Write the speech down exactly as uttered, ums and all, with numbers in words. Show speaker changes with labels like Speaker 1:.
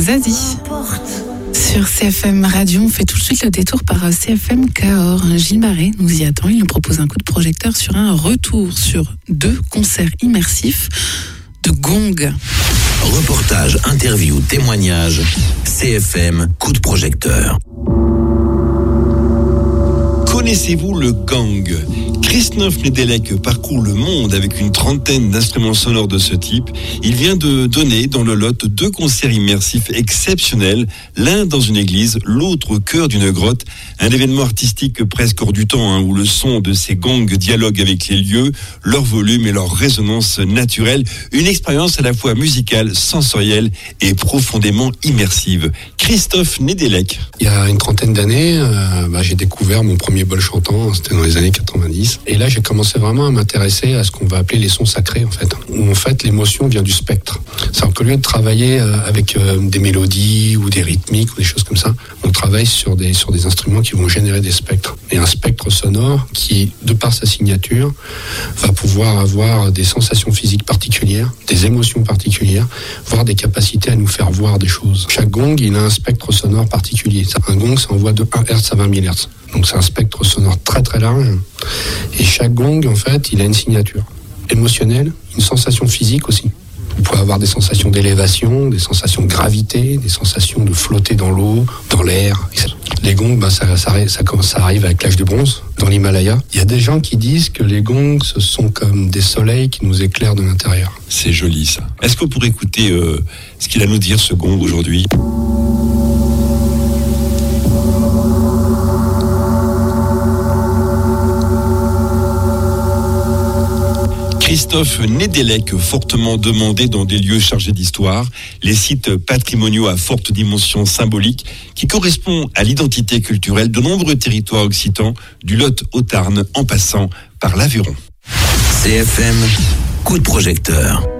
Speaker 1: Zazie. Sur C F M Radio, on fait tout de suite le détour par C F M Cahors. Gilles Marais nous y attend. Il nous propose un coup de projecteur sur un retour sur deux concerts immersifs de Gong.
Speaker 2: Reportage, interview, témoignage. C F M, coup de projecteur.
Speaker 3: Connaissez-vous le gang ? Christophe Nedelec parcourt le monde avec une trentaine d'instruments sonores de ce type. Il vient de donner dans le Lot deux concerts immersifs exceptionnels, l'un dans une église, l'autre au cœur d'une grotte. Un événement artistique presque hors du temps, hein, où le son de ces gongs dialogue avec les lieux, leur volume et leur résonance naturelle. Une expérience à la fois musicale, sensorielle et profondément immersive. Christophe Nedelec.
Speaker 4: Il y a une trentaine d'années, euh, bah, j'ai découvert mon premier bol chantant, c'était dans les années quatre-vingt-dix. Et là, j'ai commencé vraiment à m'intéresser à ce qu'on va appeler les sons sacrés, en fait. Où, en fait, l'émotion vient du spectre. C'est-à-dire qu'au lieu de travailler avec euh, des mélodies ou des rythmiques ou des choses comme ça, on travaille sur des, sur des instruments qui vont générer des spectres. Et un spectre sonore qui, de par sa signature, va pouvoir avoir des sensations physiques particulières, des émotions particulières, voire des capacités à nous faire voir des choses. Chaque gong, il a un spectre sonore particulier. Un gong, ça envoie de un hertz à vingt mille hertz. Donc c'est un spectre sonore très très large. Et chaque gong, en fait, il a une signature émotionnelle, une sensation physique aussi. Vous pouvez avoir des sensations d'élévation, des sensations de gravité, des sensations de flotter dans l'eau, dans l'air. Les gongs, bah, ça, ça, ça, ça arrive avec l'âge du bronze, dans l'Himalaya. Il y a des gens qui disent que les gongs, ce sont comme des soleils qui nous éclairent de l'intérieur.
Speaker 3: C'est joli ça. Est-ce qu'on pourrait écouter euh, ce qu'il a à nous dire ce gong aujourd'hui ? Christophe Nedelec, fortement demandé dans des lieux chargés d'histoire, les sites patrimoniaux à forte dimension symbolique, qui correspond à l'identité culturelle de nombreux territoires occitans, du Lot au Tarn en passant par l'Aveyron.
Speaker 2: C F M, coup de projecteur.